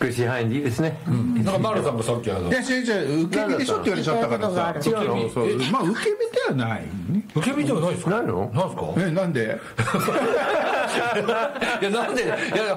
くりしないでいいですね。 なんか丸さんがさっきいや違う違う、受け身でしょって言われちゃったからさ。 違うの？ そうまあ受け身ではないね。 受け身ではないですか？ ないの？ なんですか？ なんで？ いやなんで、いや